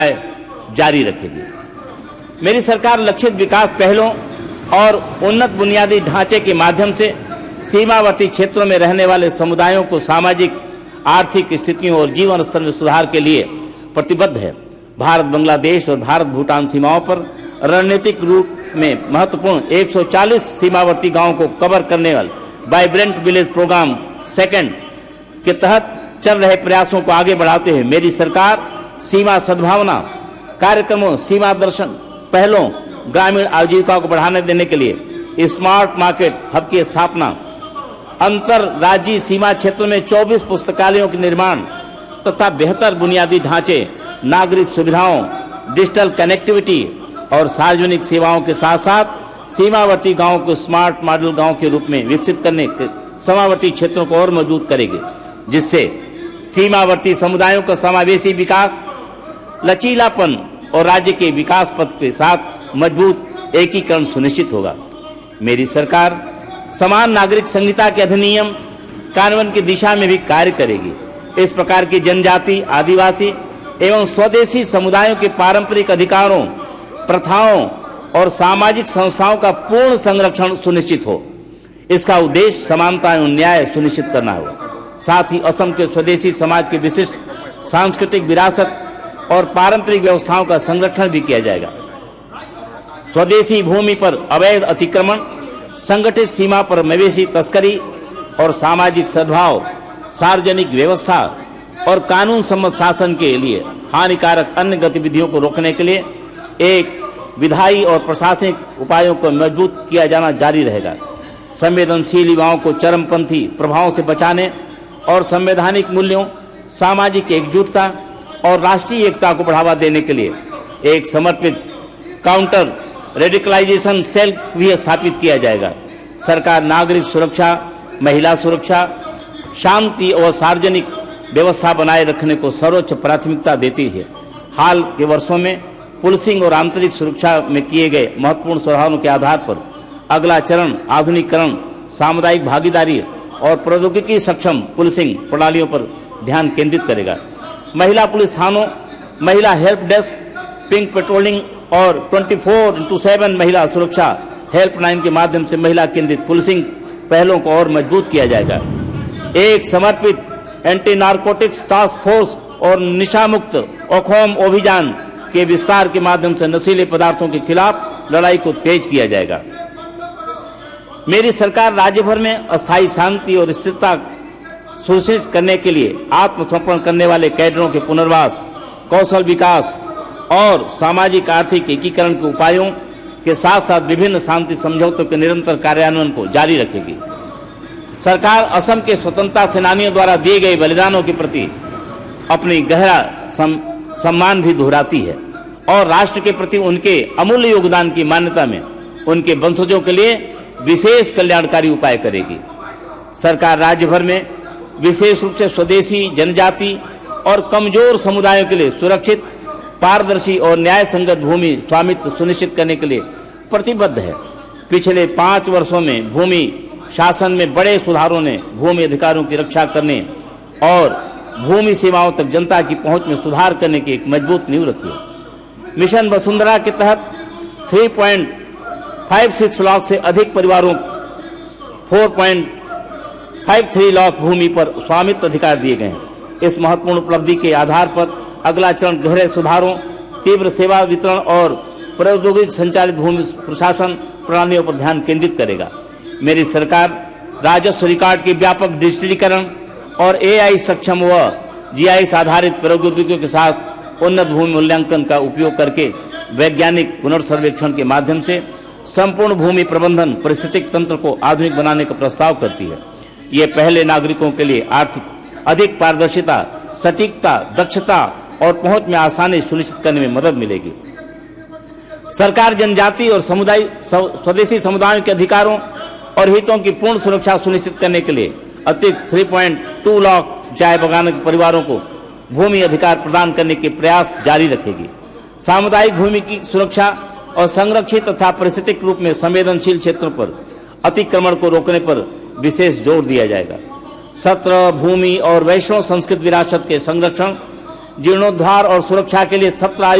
जारी रखेगी। मेरी सरकार लक्षित विकास पहलों और उन्नत बुनियादी ढांचे के माध्यम से सीमावर्ती क्षेत्रों में रहने वाले समुदायों को सामाजिक आर्थिक स्थितियों और जीवन स्तर में सुधार के लिए प्रतिबद्ध है। भारत बांग्लादेश और भारत भूटान सीमाओं पर रणनीतिक रूप में महत्वपूर्ण 140 सीमावर्ती गांवों को कवर करने वाले वाइब्रेंट विलेज प्रोग्राम सेकंड के तहत चल रहे प्रयासों को आगे बढ़ाते हुए मेरी सरकार सीमा सद्भावना कार्यक्रमों, सीमा दर्शन पहलों, ग्रामीण आजीविका को बढ़ाने देने के लिए स्मार्ट मार्केट हब की स्थापना, अंतरराज्यीय सीमा क्षेत्रों में 24 पुस्तकालयों के निर्माण तथा बेहतर बुनियादी ढांचे, नागरिक सुविधाओं, डिजिटल कनेक्टिविटी और सार्वजनिक सेवाओं के साथ साथ सीमावर्ती गांवों को स्मार्ट मॉडल गांव के रूप में विकसित करने के सीमावर्ती क्षेत्रों को और मजबूत करेगी, जिससे सीमावर्ती समुदायों का समावेशी विकास, लचीलापन और राज्य के विकास पथ के साथ मजबूत एकीकरण सुनिश्चित होगा। मेरी सरकार समान नागरिक संहिता के अधिनियम कार्यान्वयन की दिशा में भी कार्य करेगी। इस प्रकार की जनजाति, आदिवासी एवं स्वदेशी समुदायों के पारंपरिक अधिकारों, प्रथाओं और सामाजिक संस्थाओं का पूर्ण संरक्षण सुनिश्चित हो। इसका उद्देश्य समानता एवं न्याय सुनिश्चित करना हो। साथ ही असम के स्वदेशी समाज की विशिष्ट सांस्कृतिक विरासत और पारंपरिक व्यवस्थाओं का संरक्षण भी किया जाएगा। स्वदेशी भूमि पर अवैध अतिक्रमण, संगठित सीमा पर मवेशी तस्करी और सामाजिक सद्भाव, सार्वजनिक व्यवस्था और कानून सम्मत शासन के लिए हानिकारक अन्य गतिविधियों को रोकने के लिए एक विधायी और प्रशासनिक उपायों को मजबूत किया जाना जारी रहेगा। संवेदनशील युवाओं को चरमपंथी प्रभावों से बचाने और संवैधानिक मूल्यों, सामाजिक एकजुटता और राष्ट्रीय एकता को बढ़ावा देने के लिए एक समर्पित काउंटर रेडिकलाइजेशन सेल भी स्थापित किया जाएगा। सरकार नागरिक सुरक्षा, महिला सुरक्षा, शांति और सार्वजनिक व्यवस्था बनाए रखने को सर्वोच्च प्राथमिकता देती है। हाल के वर्षों में पुलिसिंग और आंतरिक सुरक्षा में किए गए महत्वपूर्ण सुधारों के आधार पर अगला चरण आधुनिकीकरण, सामुदायिक भागीदारी और प्रौद्योगिकी सक्षम पुलिसिंग प्रणालियों पर ध्यान केंद्रित करेगा। महिला पुलिस थानों, महिला हेल्प डेस्क, पिंक पेट्रोलिंग और 24/7 महिला सुरक्षा हेल्पलाइन के माध्यम से महिला केंद्रित पुलिसिंग पहलों को और मजबूत किया जाएगा। एक समर्पित एंटी नारकोटिक्स टास्क फोर्स और निशा मुक्त अखोम अभियान के विस्तार के माध्यम से नशीले पदार्थों के खिलाफ लड़ाई को तेज किया जाएगा। मेरी सरकार राज्य भर में अस्थायी शांति और स्थिरता सुनिश्चित करने के लिए आत्मसमर्पण करने वाले कैडरों के पुनर्वास, कौशल विकास और सामाजिक आर्थिक एकीकरण के उपायों के साथ साथ विभिन्न शांति समझौतों के निरंतर कार्यान्वयन को जारी रखेगी। सरकार असम के स्वतंत्रता सेनानियों द्वारा दिए गए बलिदानों के प्रति अपनी गहरा सम्मान भी दोहराती है और राष्ट्र के प्रति उनके अमूल्य योगदान की मान्यता में उनके वंशजों के लिए विशेष कल्याणकारी उपाय करेगी। सरकार राज्य भर में विशेष रूप से स्वदेशी, जनजाति और कमजोर समुदायों के लिए सुरक्षित, पारदर्शी और न्याय संगत भूमि स्वामित्व सुनिश्चित करने के लिए प्रतिबद्ध है। पिछले 5 वर्षों में भूमि शासन में बड़े सुधारों ने भूमि अधिकारों की रक्षा करने और भूमि सीमाओं तक जनता की पहुंच में सुधार करने की एक मजबूत नींव रखी है। मिशन वसुंधरा के तहत 3.56 लाख से अधिक परिवारों 4.53 लाख भूमि पर स्वामित्व अधिकार दिए गए हैं। इस महत्वपूर्ण उपलब्धि के आधार पर अगला चरण गहरे सुधारों, तीव्र सेवा वितरण और प्रौद्योगिक संचालित भूमि प्रशासन प्रणालियों पर ध्यान केंद्रित करेगा। मेरी सरकार राजस्व रिकॉर्ड के व्यापक डिजिटलीकरण और AI सक्षम व GIS आधारित प्रौद्योगिकियों के साथ उन्नत भूमि मूल्यांकन का उपयोग करके वैज्ञानिक पुनर्सर्वेक्षण के माध्यम से संपूर्ण भूमि प्रबंधन पारिस्थितिक तंत्र को आधुनिक बनाने का प्रस्ताव करती है। ये पहले नागरिकों के लिए आर्थिक अधिक पारदर्शिता, सटीकता, दक्षता और पहुंच में आसानी सुनिश्चित करने में मदद मिलेगी। सरकार जनजाति और स्वदेशी समुदायों के अधिकारों और हितों की पूर्ण सुरक्षा सुनिश्चित करने के लिए अतिरिक्त 3.2 लाख चाय बगान के परिवारों को भूमि अधिकार प्रदान करने के प्रयास जारी रखेगी। सामुदायिक भूमि की सुरक्षा और संरक्षित तथा पारिस्थितिक रूप में संवेदनशील क्षेत्रों पर अतिक्रमण को रोकने पर विशेष जोर दिया जाएगा। सत्र, भूमि और वैष्णव संस्कृत विरासत के संरक्षण, जीर्णोद्धार और सुरक्षा के लिए 17